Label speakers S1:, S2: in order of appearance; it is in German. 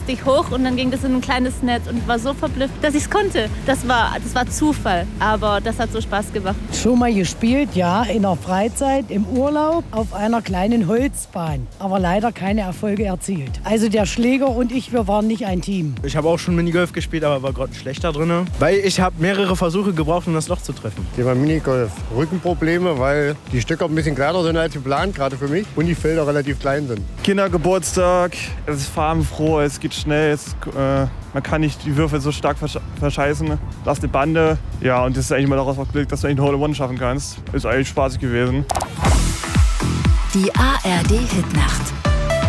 S1: richtig hoch und dann ging das in ein kleines Netz und ich war so verblüfft, dass ich es konnte. Das war Zufall, aber das hat so Spaß gemacht.
S2: Schon mal gespielt, ja, in der Freizeit, im Urlaub, auf einer kleinen Holzbahn, aber leider keine Erfolge erzielt. Also der Schläger und ich, wir waren nicht ein Team.
S3: Ich habe auch schon Minigolf gespielt, aber war gerade schlechter drin, weil ich habe mehrere Versuche gebraucht, um das Loch zu treffen.
S4: Thema Minigolf. Rückenprobleme, weil die Stöcker ein bisschen kleiner sind als geplant, gerade für mich, und die Felder relativ klein sind.
S5: Kindergeburtstag, es ist farbenfroh, es geht schnell, man kann nicht die Würfel so stark verscheißen. Das ist eine Bande, ja, und das ist eigentlich mal daraus Glück, dass du eigentlich eine Hole-in-One schaffen kannst. Ist eigentlich spaßig gewesen.
S6: Die ARD Hitnacht.